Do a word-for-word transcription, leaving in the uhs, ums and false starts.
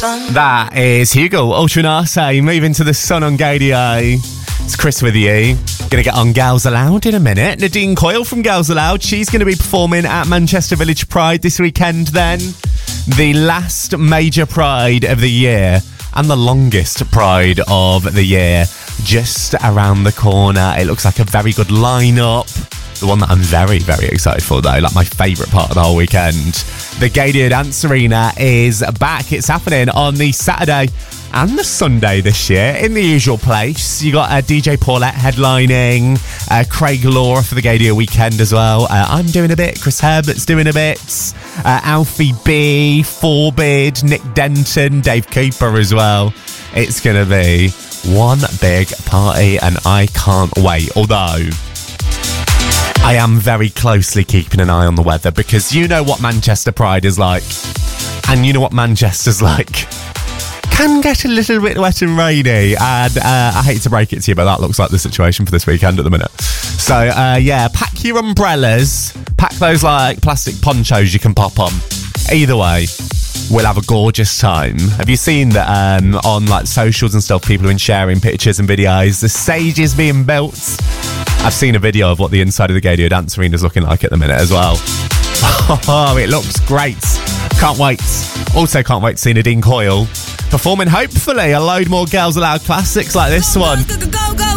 That is Hugo Ultranate moving to the sun on Gadio. It's Chris with you. Gonna get on Girls Aloud in a minute. Nadine Coyle from Girls Aloud. She's gonna be performing at Manchester Village Pride this weekend then. The last major Pride of the year and the longest Pride of the year just around the corner. It looks like a very good lineup. The one that I'm very, very excited for, though, like my favourite part of the whole weekend. The Gadio Dance Arena is back. It's happening on the Saturday and the Sunday this year in the usual place. You got uh, D J Paulette headlining, uh, Craig Laura for the Gadio weekend as well. Uh, I'm doing a bit, Chris Herbert's doing a bit, uh, Alfie B, Forbid, Nick Denton, Dave Cooper as well. It's going to be one big party and I can't wait. Although I am very closely keeping an eye on the weather because you know what Manchester Pride is like, and you know what Manchester's like. Can get a little bit wet and rainy, and uh, I hate to break it to you, but that looks like the situation for this weekend at the minute. So uh, yeah, pack your umbrellas, pack those like plastic ponchos you can pop on. Either way, we'll have a gorgeous time. Have you seen that um, on like socials and stuff? People have been sharing pictures and videos. The stage is being built. I've seen a video of what the inside of the Gadio Dance Arena is looking like at the minute as well. Oh, it looks great. Can't wait. Also can't wait to see Nadine Coyle performing, hopefully, a load more Girls Aloud classics like this one.